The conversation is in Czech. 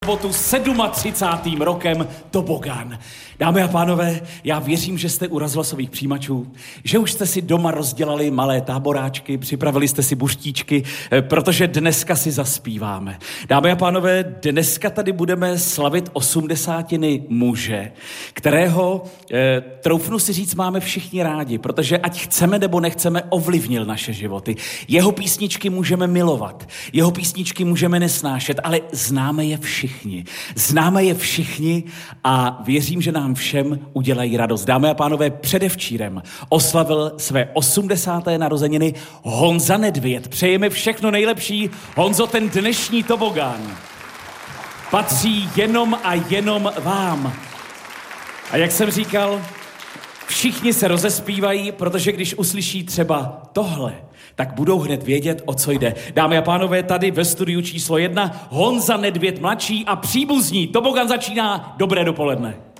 sobotu 37. rokem Tobogán. Dámy a pánové, já věřím, že jste u rozhlasových přijímačů, že už jste si doma rozdělali malé táboráčky, připravili jste si buštíčky, protože dneska si zaspíváme. Dámy a pánové, dneska tady budeme slavit 80. muže, kterého, troufnu si říct, máme všichni rádi, protože ať chceme nebo nechceme, ovlivnil naše životy. Jeho písničky můžeme milovat, jeho písničky můžeme nesnášet, ale známe je všichni. Známe je všichni a věřím, že nám všem udělají radost. Dámy a pánové, předevčírem oslavil své 80. narozeniny Honza Nedvěd. Přejeme všechno nejlepší. Honzo, ten dnešní Tobogán patří jenom a jenom vám. A jak jsem říkal, všichni se rozespívají, protože když uslyší třeba tohle, tak budou hned vědět, o co jde. Dámy a pánové, tady ve studiu číslo 1 Honza Nedvěd mladší a příbuzní. Tobogán začíná. Dobré dopoledne.